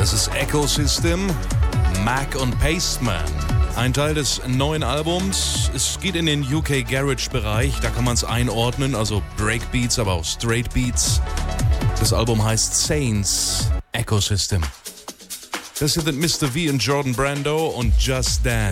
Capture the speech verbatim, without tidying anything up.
Das ist Ecosystem, Mac und Pasteman. Ein Teil des neuen Albums. Es geht in den U K Garage-Bereich, da kann man es einordnen, also Breakbeats, aber auch Straight Beats. Das Album heißt Saints, Ecosystem. Das hier sind Mister V und Jordan Brando und Just Dance.